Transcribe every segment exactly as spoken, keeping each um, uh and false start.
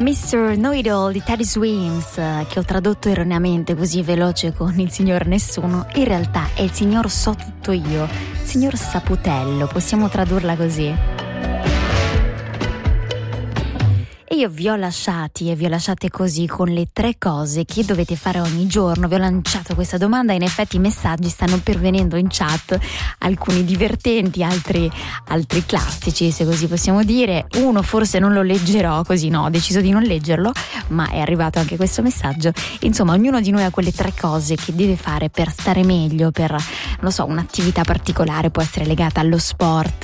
mister Know-It-All di Teddy Swims, che ho tradotto erroneamente così veloce con il signor Nessuno, in realtà è il signor So Tutto Io, il signor Saputello, possiamo tradurla così. E io vi ho lasciati e vi ho lasciate così con le tre cose che dovete fare ogni giorno. Vi ho lanciato questa domanda e in effetti i messaggi stanno pervenendo in chat, alcuni divertenti, altri, altri classici, se così possiamo dire. Uno forse non lo leggerò, così no, ho deciso di non leggerlo, ma è arrivato anche questo messaggio. Insomma, ognuno di noi ha quelle tre cose che deve fare per stare meglio, per, non lo so, un'attività particolare, può essere legata allo sport,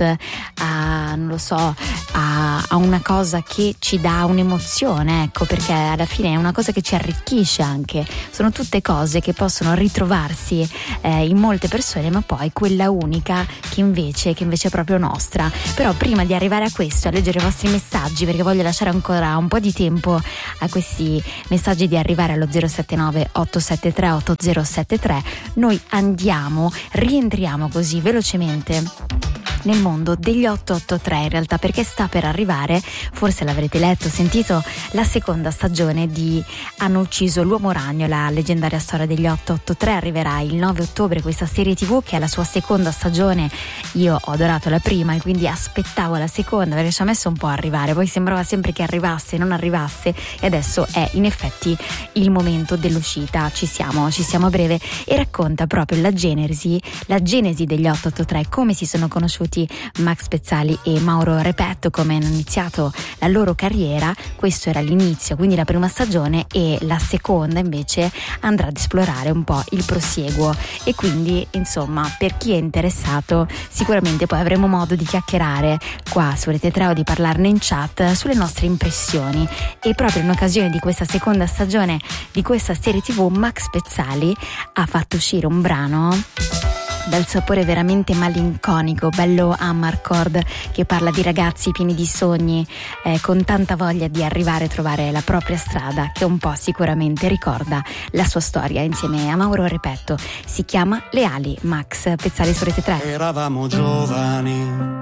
a, non lo so, a, a una cosa che ci dà un'emozione, ecco, perché alla fine è una cosa che ci arricchisce anche. Sono tutte cose che possono ritrovarsi eh, in molte persone, ma poi quella unica che invece, che invece è proprio nostra. Però prima di arrivare a questo, a leggere i vostri messaggi, perché voglio lasciare ancora un po' di tempo a questi messaggi di arrivare allo zero sette nove otto sette tre otto zero sette tre, noi andiamo, rientriamo così velocemente nel mondo degli otto otto tre, in realtà, perché sta per arrivare, forse l'avrete letto, sentito, la seconda stagione di Hanno ucciso l'uomo ragno, la leggendaria storia degli otto otto tre. Arriverà il nove ottobre questa serie tv che è la sua seconda stagione. Io ho adorato la prima e quindi aspettavo la seconda, perché ci ha messo un po' a arrivare, poi sembrava sempre che arrivasse, non arrivasse, e adesso è in effetti il momento dell'uscita. Ci siamo, ci siamo a breve, e racconta proprio la genesi, la genesi degli otto otto tre, come si sono conosciuti Max Pezzali e Mauro Repetto, come hanno iniziato la loro carriera. Questo era l'inizio, quindi la prima stagione, e la seconda invece andrà ad esplorare un po' il prosieguo. E quindi, insomma, per chi è interessato, sicuramente poi avremo modo di chiacchierare qua su Rete tre o di parlarne in chat sulle nostre impressioni. E proprio in occasione di questa seconda stagione di questa serie tv, Max Pezzali ha fatto uscire un brano dal sapore veramente malinconico, bello Amarcord, che parla di ragazzi pieni di sogni, eh, con tanta voglia di arrivare a trovare la propria strada, che un po' sicuramente ricorda la sua storia insieme a Mauro Repetto. Si chiama Le ali, Max Pezzali su Rete tre. Eravamo giovani,